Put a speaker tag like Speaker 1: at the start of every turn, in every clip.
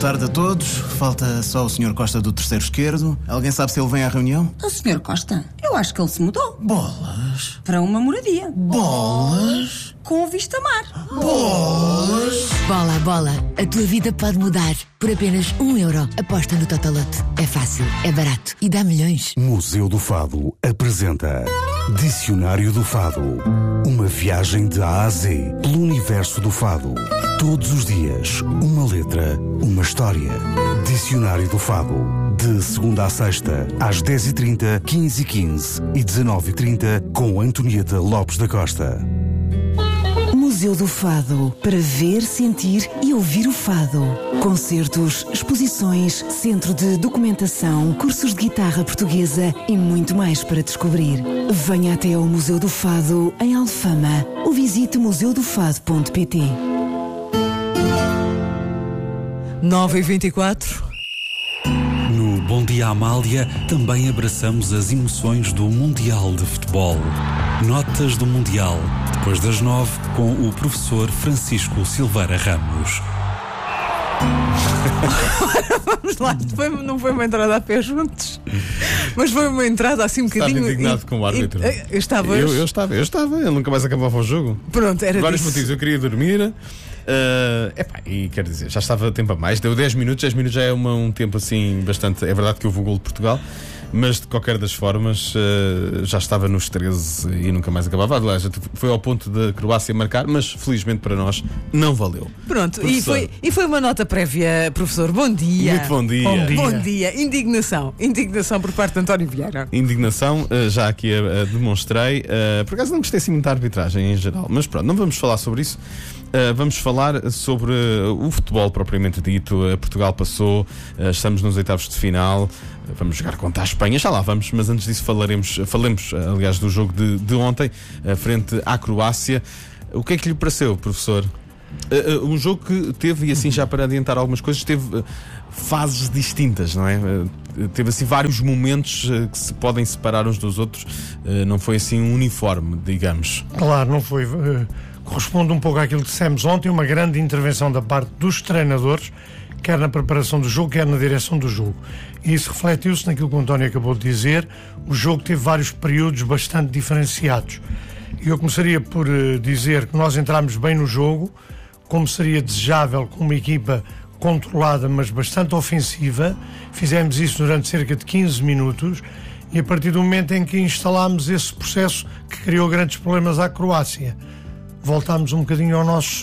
Speaker 1: tarde a todos. Falta só o Sr. Costa do terceiro esquerdo. Alguém sabe se ele vem à reunião?
Speaker 2: O Sr. Costa? Eu acho que ele se mudou.
Speaker 1: Bolas!
Speaker 2: Para uma moradia.
Speaker 1: Bolas!
Speaker 2: Com vista mar.
Speaker 1: Bolas!
Speaker 3: Bola, bola. A tua vida pode mudar. Por apenas €1. Aposta no Totolote. É fácil, é barato e dá milhões.
Speaker 4: Museu do Fado apresenta Dicionário do Fado. Uma viagem de A a Z pelo universo do fado. Todos os dias, uma letra, uma história. Dicionário do Fado. De segunda a sexta, às 10h30, 15h15 e 19h30, com Antonieta Lopes da Costa.
Speaker 5: Museu do Fado, para ver, sentir e ouvir o fado. Concertos, exposições, centro de documentação, cursos de guitarra portuguesa e muito mais para descobrir. Venha até ao Museu do Fado, em Alfama, ou visite museudofado.pt.
Speaker 6: 9h24.
Speaker 7: No Bom Dia Amália também abraçamos as emoções do Mundial de Futebol. Notas do Mundial, depois das 9, com o professor Francisco Silveira Ramos.
Speaker 6: Vamos lá, não foi uma entrada a pé juntos, mas foi uma entrada assim um bocadinho.
Speaker 8: Estava indignado com o árbitro.
Speaker 6: Eu estava.
Speaker 8: Eu nunca mais acabava o jogo.
Speaker 6: Pronto, era
Speaker 8: vários
Speaker 6: disso.
Speaker 8: motivos. Eu queria dormir. E quero dizer, já estava tempo a mais. Deu 10 minutos. 10 minutos já é um tempo assim bastante. É verdade que houve o gol de Portugal, mas de qualquer das formas já estava nos 13 e nunca mais acabava. Aliás, foi ao ponto da Croácia marcar, mas felizmente para nós não valeu.
Speaker 6: Pronto, e foi uma nota prévia, professor. Bom dia.
Speaker 8: Muito bom dia.
Speaker 6: Bom dia. Indignação por parte de António Vieira.
Speaker 8: Indignação, já aqui a demonstrei. Por acaso não gostei assim muito da arbitragem em geral, mas pronto, não vamos falar sobre isso. Vamos falar sobre o futebol propriamente dito. Portugal passou, estamos nos oitavos de final, vamos jogar contra a Espanha, já lá vamos, mas antes disso falemos aliás do jogo de ontem, frente à Croácia. O que é que lhe pareceu, professor? Um jogo que teve, e assim já para adiantar algumas coisas, teve fases distintas, não é? Teve assim vários momentos que se podem separar uns dos outros, não foi assim um uniforme, digamos.
Speaker 9: Claro, não foi. Corresponde um pouco àquilo que dissemos ontem, uma grande intervenção da parte dos treinadores, quer na preparação do jogo, quer na direção do jogo. E isso refletiu-se naquilo que o António acabou de dizer. O jogo teve vários períodos bastante diferenciados. E eu começaria por dizer que nós entramos bem no jogo, como seria desejável com uma equipa controlada, mas bastante ofensiva. Fizemos isso durante cerca de 15 minutos e a partir do momento em que instalámos esse processo que criou grandes problemas à Croácia, voltámos um bocadinho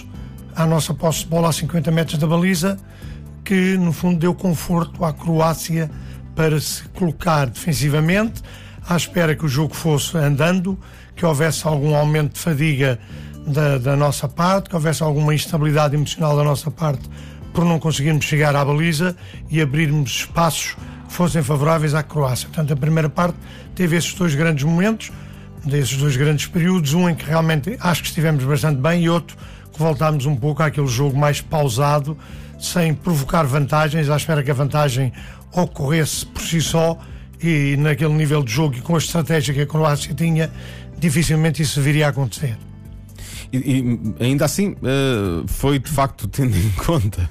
Speaker 9: à nossa posse de bola a 50 metros da baliza, que no fundo deu conforto à Croácia para se colocar defensivamente, à espera que o jogo fosse andando, que houvesse algum aumento de fadiga da nossa parte, que houvesse alguma instabilidade emocional da nossa parte por não conseguirmos chegar à baliza e abrirmos espaços que fossem favoráveis à Croácia. Portanto, a primeira parte teve esses dois grandes momentos, desses dois grandes períodos, um em que realmente acho que estivemos bastante bem e outro que voltámos um pouco àquele jogo mais pausado, sem provocar vantagens, à espera que a vantagem ocorresse por si só, e naquele nível de jogo e com a estratégia que a Croácia tinha, dificilmente isso viria a acontecer.
Speaker 8: E ainda assim, foi de facto, tendo em conta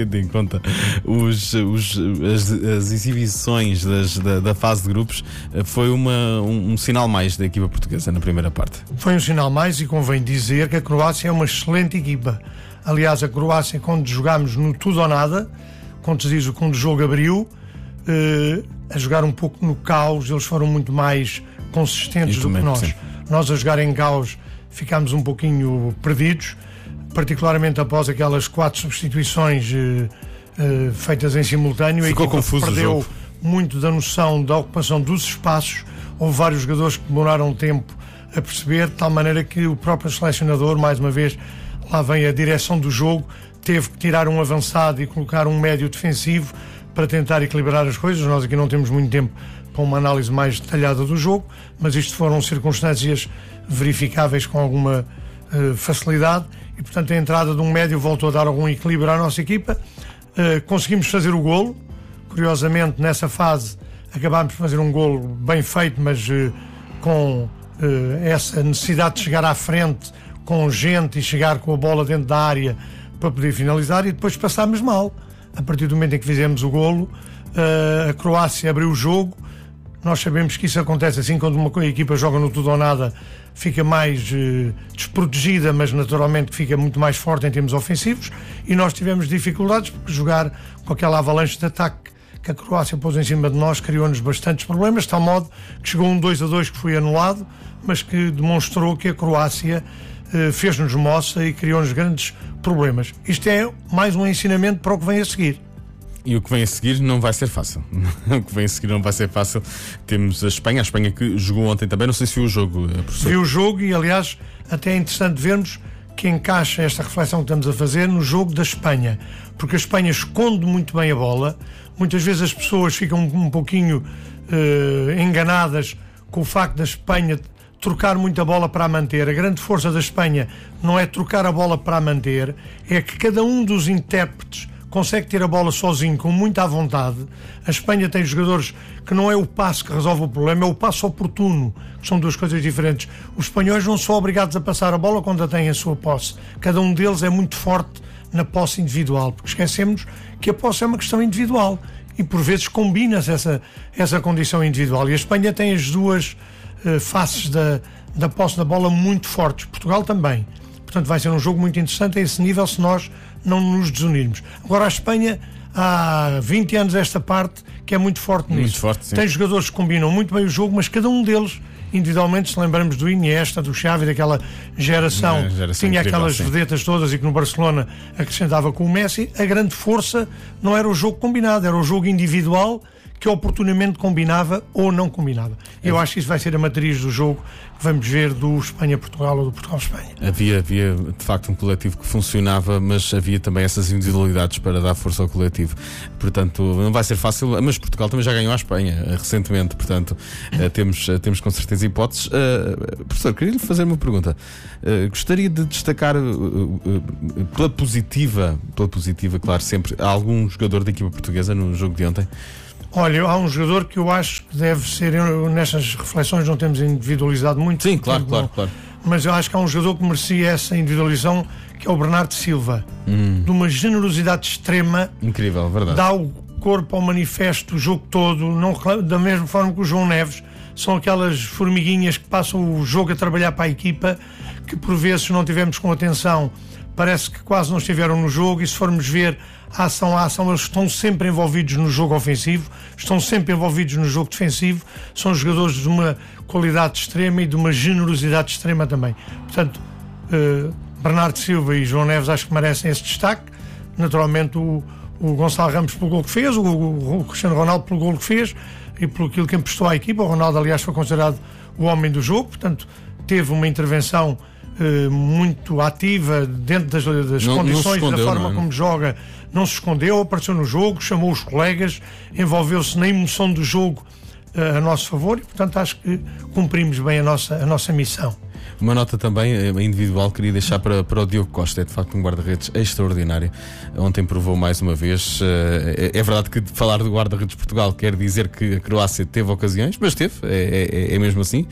Speaker 8: as exibições da fase de grupos, foi um sinal mais da equipa portuguesa na primeira parte.
Speaker 9: Foi um sinal mais, e convém dizer que a Croácia é uma excelente equipa. Aliás, a Croácia, quando jogámos no tudo ou nada, quando o jogo abriu, a jogar um pouco no caos, eles foram muito mais consistentes do que nós. Sim. Nós a jogar em caos ficámos um pouquinho perdidos, particularmente após aquelas 4 substituições feitas em simultâneo.
Speaker 8: Ficou confuso,
Speaker 9: perdeu muito da noção da ocupação dos espaços. Houve vários jogadores que demoraram tempo a perceber, de tal maneira que o próprio selecionador, mais uma vez, lá vem a direção do jogo, teve que tirar um avançado e colocar um médio defensivo para tentar equilibrar as coisas. Nós aqui não temos muito tempo para uma análise mais detalhada do jogo, mas isto foram circunstâncias verificáveis com alguma facilidade, e portanto a entrada de um médio voltou a dar algum equilíbrio à nossa equipa. Conseguimos fazer o golo, curiosamente nessa fase acabámos de fazer um golo bem feito, mas com essa necessidade de chegar à frente com gente e chegar com a bola dentro da área para poder finalizar, e depois passámos mal. a partir do momento em que fizemos o golo, a Croácia abriu o jogo. Nós sabemos que isso acontece assim quando uma equipa joga no tudo ou nada, fica mais desprotegida, mas naturalmente fica muito mais forte em termos ofensivos, e nós tivemos dificuldades porque jogar com aquela avalanche de ataque que a Croácia pôs em cima de nós criou-nos bastantes problemas, de tal modo que chegou um 2-2 que foi anulado, mas que demonstrou que a Croácia fez-nos moça e criou-nos grandes problemas. Isto é mais um ensinamento para o que vem a seguir.
Speaker 8: E o que vem a seguir não vai ser fácil. O que vem a seguir não vai ser fácil. Temos a Espanha que jogou ontem também. Não sei se viu o jogo, professor.
Speaker 9: Vi o jogo e, aliás, até é interessante vermos que encaixa esta reflexão que estamos a fazer no jogo da Espanha. Porque a Espanha esconde muito bem a bola. Muitas vezes as pessoas ficam um pouquinho enganadas com o facto da Espanha trocar muita bola para a manter. A grande força da Espanha não é trocar a bola para a manter, é que cada um dos intérpretes consegue ter a bola sozinho, com muita vontade. A Espanha tem jogadores que não é o passe que resolve o problema, é o passe oportuno, que são duas coisas diferentes. Os espanhóis não são obrigados a passar a bola quando a têm a sua posse. Cada um deles é muito forte na posse individual, porque esquecemos que a posse é uma questão individual e por vezes combina-se essa condição individual. E a Espanha tem as duas faces da posse da bola muito fortes. Portugal também. Portanto, vai ser um jogo muito interessante a esse nível se nós não nos desunirmos. Agora, a Espanha, há 20 anos esta parte, que é muito forte nisso.
Speaker 8: Muito forte, sim.
Speaker 9: Tem jogadores que combinam muito bem o jogo, mas cada um deles, individualmente, se lembramos do Iniesta, do Xavi, daquela geração que tinha
Speaker 8: incrível,
Speaker 9: aquelas
Speaker 8: sim,
Speaker 9: vedetas todas e que no Barcelona acrescentava com o Messi, a grande força não era o jogo combinado, era o jogo individual que oportunamente combinava ou não combinava. Eu acho que isso vai ser a matriz do jogo que vamos ver do Espanha-Portugal ou do Portugal-Espanha.
Speaker 8: Havia de facto um coletivo que funcionava, mas havia também essas individualidades para dar força ao coletivo. Portanto, não vai ser fácil, mas Portugal também já ganhou a Espanha recentemente, portanto, temos com certeza hipóteses. Professor, queria-lhe fazer uma pergunta. Gostaria de destacar pela positiva, claro, sempre, algum jogador da equipa portuguesa no jogo de ontem?
Speaker 9: Olha, há um jogador que eu acho que deve ser, nestas reflexões não temos individualizado muito.
Speaker 8: Sim, claro.
Speaker 9: Mas eu acho que há um jogador que merecia essa individualização, que é o Bernardo Silva. De uma generosidade extrema.
Speaker 8: Incrível, verdade.
Speaker 9: Dá o corpo ao manifesto o jogo todo, não, da mesma forma que o João Neves. São aquelas formiguinhas que passam o jogo a trabalhar para a equipa, que por vezes não tivemos com atenção, parece que quase não estiveram no jogo, e se formos ver a ação, eles estão sempre envolvidos no jogo ofensivo, estão sempre envolvidos no jogo defensivo, são jogadores de uma qualidade extrema e de uma generosidade extrema também. Portanto, Bernardo Silva e João Neves acho que merecem esse destaque. Naturalmente o Gonçalo Ramos pelo gol que fez, o Cristiano Ronaldo pelo gol que fez e pelo aquilo que emprestou à equipa. O Ronaldo, aliás, foi considerado o homem do jogo, portanto teve uma intervenção muito ativa dentro das condições, da forma como joga, não se escondeu, apareceu no jogo, chamou os colegas, envolveu-se na emoção do jogo a nosso favor, e portanto acho que cumprimos bem a nossa missão.
Speaker 8: Uma nota também individual queria deixar para o Diogo Costa. É de facto um guarda-redes extraordinário. Ontem provou mais uma vez. É verdade que falar do guarda-redes de Portugal quer dizer que a Croácia teve ocasiões, mas teve, é mesmo assim.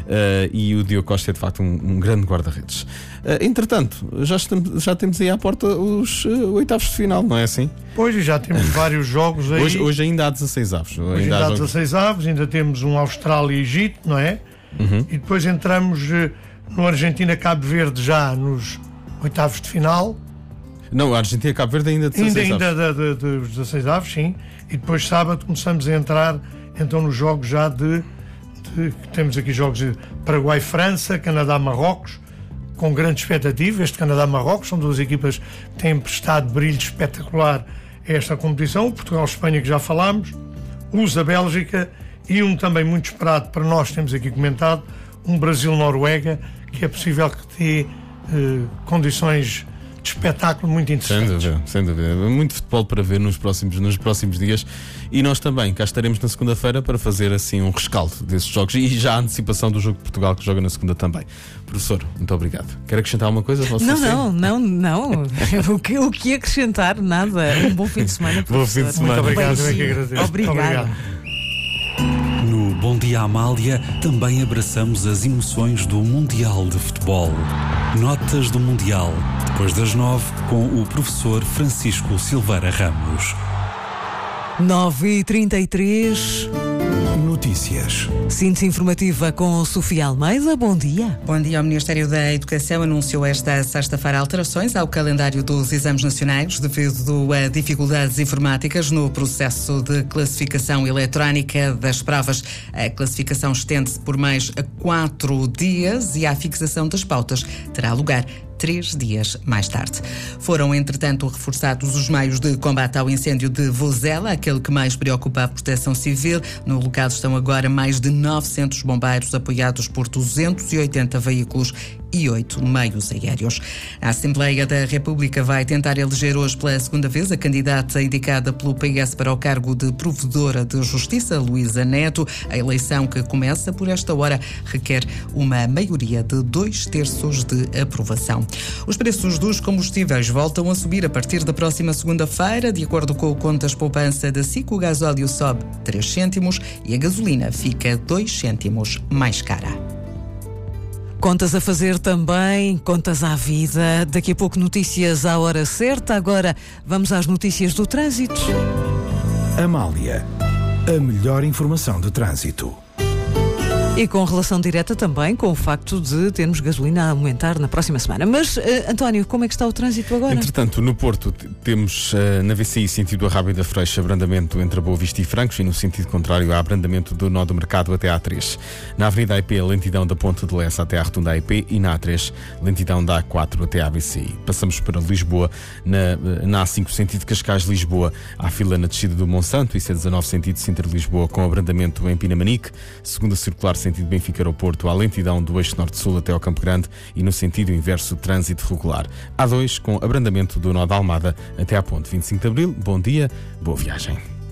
Speaker 8: E o Diogo Costa é de facto um grande guarda-redes. Entretanto, já temos aí à porta os oitavos de final, não é assim?
Speaker 9: Pois, já temos vários jogos aí.
Speaker 8: Hoje ainda há 16 avos.
Speaker 9: Hoje ainda há 16 avos, ainda temos um Austrália e Egito, não é? E depois entramos no Argentina-Cabo Verde já nos oitavos de final.
Speaker 8: Não, a Argentina-Cabo Verde ainda de 16 avos.
Speaker 9: Ainda dos 16 avos, sim. E depois sábado começamos a entrar então nos jogos já temos aqui jogos de Paraguai-França, Canadá-Marrocos, com grande expectativa. Este Canadá-Marrocos são duas equipas que têm prestado brilho espetacular a esta competição. O Portugal-Espanha, que já falámos, USA-Bélgica e um também muito esperado para nós, temos aqui comentado, um Brasil-Noruega, que é possível que tenha condições de espetáculo muito interessantes.
Speaker 8: Sem dúvida. Muito futebol para ver nos próximos dias, e nós também cá estaremos na segunda-feira para fazer assim um rescaldo desses jogos e já a antecipação do jogo de Portugal, que joga na segunda também. Professor, muito obrigado. Quer acrescentar alguma coisa?
Speaker 6: Não. O que acrescentar? Nada. Um bom fim de semana, professor.
Speaker 8: Bom fim de semana.
Speaker 9: Muito obrigado. Eu é que agradeço.
Speaker 6: Obrigado.
Speaker 7: No Bom Dia Amália também abraçamos as emoções do Mundial de Futebol. Notas do Mundial, depois das 9, com o professor Francisco Silveira Ramos.
Speaker 10: 9h33.
Speaker 4: Notícias.
Speaker 10: Síntese informativa com Sofia Almeida. Bom dia.
Speaker 2: Bom dia. O Ministério da Educação anunciou esta sexta-feira alterações ao calendário dos exames nacionais devido a dificuldades informáticas no processo de classificação eletrónica das provas. A classificação estende-se por mais 4 dias e a fixação das pautas terá lugar 3 dias mais tarde. Foram, entretanto, reforçados os meios de combate ao incêndio de Vozela, aquele que mais preocupa a Proteção Civil. No local estão agora mais de 900 bombeiros, apoiados por 280 veículos e 8 meios aéreos. A Assembleia da República vai tentar eleger hoje pela segunda vez a candidata indicada pelo PS para o cargo de Provedora de Justiça, Luísa Neto. A eleição, que começa por esta hora, requer uma maioria de 2/3 de aprovação. Os preços dos combustíveis voltam a subir a partir da próxima segunda-feira. De acordo com o Contas Poupança da SIC, o gasóleo sobe 3 cêntimos e a gasolina fica 2 cêntimos mais cara.
Speaker 10: Contas a fazer também, contas à vida. Daqui a pouco notícias à hora certa. Agora vamos às notícias do trânsito.
Speaker 4: Amália, a melhor informação de trânsito.
Speaker 10: E com relação direta também com o facto de termos gasolina a aumentar na próxima semana. Mas, António, como é que está o trânsito agora?
Speaker 8: Entretanto, no Porto temos na VCI sentido Arrábida da Freixo abrandamento entre a Boa Vista e Francos e no sentido contrário há abrandamento do nó do Mercado até à A3. Na Avenida AIP, lentidão da Ponte de Lessa até à Rotunda AIP e na A3, lentidão da A4 até à VCI. Passamos para Lisboa, na A5 sentido Cascais-Lisboa, há fila na descida do Monsanto e C19 sentido Sintra-Lisboa com abrandamento em Pinamanique. Segunda circular sentido Benfica-Aeroporto, há lentidão do eixo norte-sul até ao Campo Grande e no sentido inverso trânsito regular. A2 com abrandamento do nó da Almada até à ponte 25 de Abril. Bom dia, boa viagem.